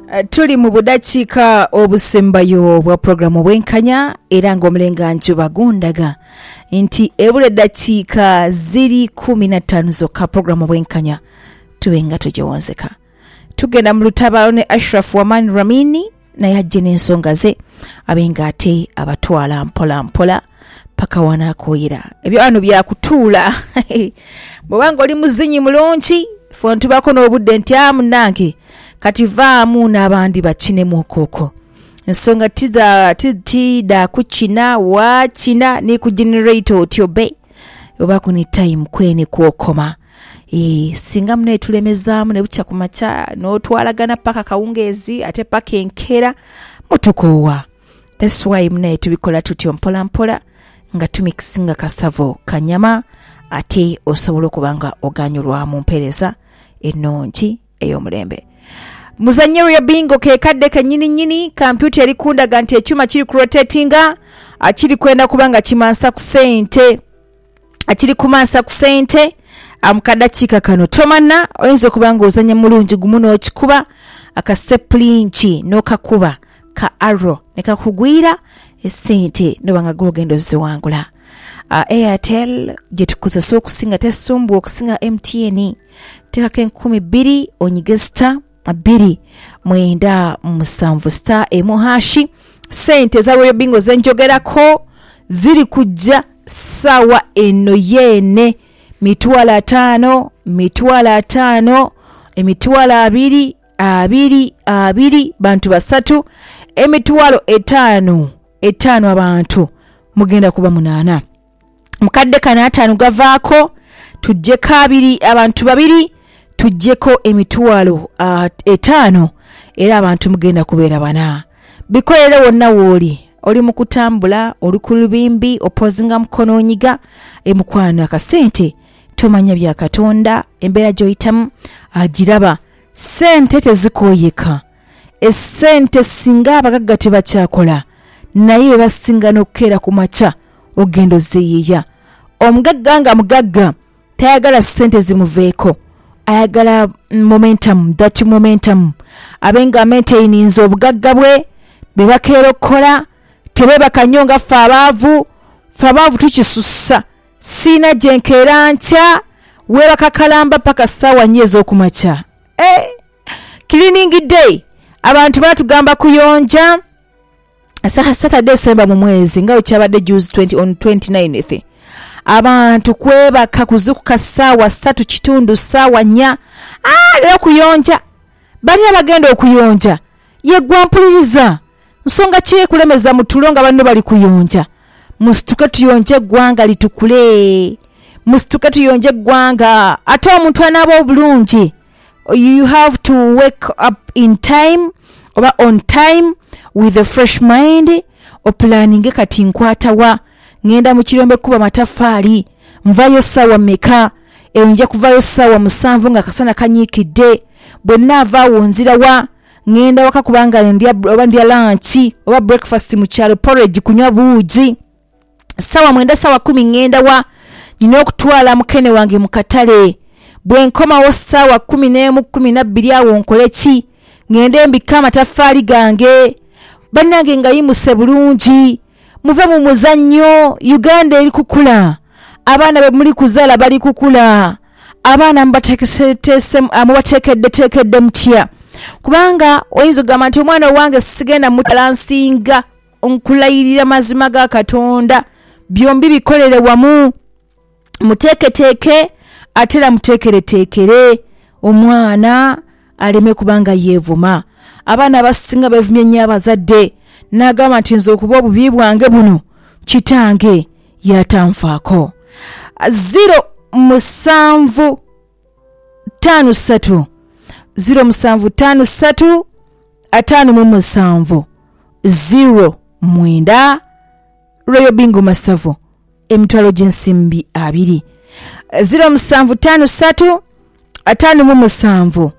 Tuli mu budakiika obusembayo bwa programu bwenkanya era ng'omulenga njuba gundaga nti ebula eddakiika ziri 15 zokka programu bwenkanya tubenga tujewonzeka. Tugenda mu lutabaalo ne Ashraf Waman Ramini naye ajje n'ensonga ze abenga ate abatwala mpola mpola paka wanakooyera. Ebyo wano byakutuula bw'obanga oli muzinyi mulungi ffe ntubako n'obudde nti munange kati vaamu n'abandi bakinemu okoko. Ensonga tida kuchina wachina ni kugenerate otyobe obako ni time kwene kuokoma. Singa mune tulemezaamu ne bucha kumacha n'otwalagana paka kawungezi ate paka enkera mutukowa. That's why mune tubikola tutyo mpola mpola nga tumikisinga kasavo kanyama ate osobola okubanga oganyulwamu mpereza ennungi ey'omulembe. Muzanyero ya bingo ke kadde kanyini nyini computer eri kundaga nti ekyuma kiri ku rotatinga akiri kwenda kubanga kimansa ku sente akiri kumansa ku sente amukadakiika kano tomanna oyinza kubanga ozanya mulungi gumu n'okikuba akaseplinchi n'okakuba ka arrow ne kakugwira esente nobanga gogenda oziwangula. Airtel gyetukozesa okusinga tesumbu okusinga MTN tekako 12 onyigesta 2 star emuhashi. Sente za Royal Bingo zenjogerako ziri kujja sawa eno yene mitwala 5 emitwala 2 bantu basatu emitwalo 5 abantu mugenda kuba 8 mukadde kana 5 gavaako tujjeko 2 abantu 2 tujjeko emitwalo 5 era abantu mugenda kubeera 4. Bikolere wonna wooli oli mu kutambula oli ku lubimbi opozinga mukono onyiga emukwana akasente tomanya bya Katonda embeera gy'oyitamu agiraba. Sente tezikooyeka. Essente singa abagagga tebakyakola naye basinga n'okkeera ku maca ogenda ozeeyeeya. Omugagga nga mugagga tayagala sente zimuveeko ayagala momentum, that momentum abenga maintaininze obugagga bwe bebakeera okukola tebeba kanyonga fabaavu tukisussa sina jenkeera nkya weba kakalamba paka sawa nyezo okumacha. Cleaning day abantu batugamba kuyonja Saturday Semba mu mwezi nga ukyabadde Juice 29th abantu kwebaka kuzukuka sawa 3 kitundu sawa 4 lero kuyonja bali abagenda okuyonja yeggwampuliriza nsonga kiye kulemeza mutulonga banno bali kuyonja. Musituke tuyonje gwanga litukule musituke tuyonje gwanga ate omuntu anaba obulungi. You have to wake up in time oba on time with a fresh mind o planning kati nkwatawa ngenda mu kirombe kuba matafali nvayo sawa meka enje kuvayo sawa 7 nga kasana kanyikidde bonna avaawo nzirawa ngenda waka kubanga ndya lunch oba breakfast mu kyalo porridge kunywa buuji sawa 9 sawa 10 ngenda wa nina okutwala mukene wange mu katale bwenkomawo sawa 11 12 awo nkoleki ngende mbika amatafali gange bannange nga yimuse bulungi muve mu muzannyo. Uganda eri kukula abaana be muli kuzaala bali kukula abaana mubatekedde mutya kubanga oyinza ogamba nti omwana wange sigenda mutalansinga onkulayirira mazima ga Katonda byombi bikolere wamu muteeketeeke atera muteekereteekere omwana aleme kubanga yeevuma. Abaana basinga bevumye nnyo abazadde n'agamba nti nze okuba obubi bwange buno kitange yatanfaako. 0753 0753 57 09 Royal Bingo Masavo emitwalo gy'ensimbi 2 0753 57